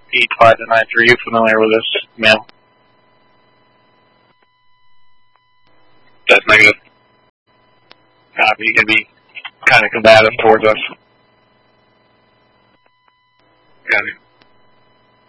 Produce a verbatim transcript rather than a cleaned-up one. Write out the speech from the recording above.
eight five to nine three. Are you familiar with this mail? That's negative. Copy. You can be kind of combative towards us. Copy.